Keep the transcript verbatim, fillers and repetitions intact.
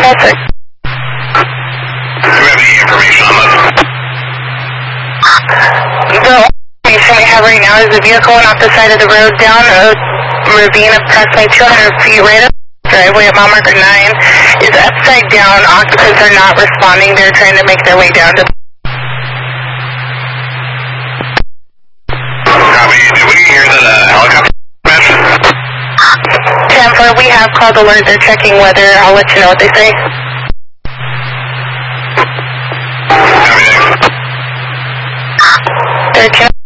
six. Do we have any information on this? The information we have right now is the vehicle went off the side of the road down a ravine approximately two hundred feet right up the driveway at mile marker nine. Is upside down. Occupants are not responding. They're trying to make their way down to... Copy. Did we hear that a helicopter smashed? ten four, we have called alert. They're checking weather. I'll let you know what they say. Copy. thirteen.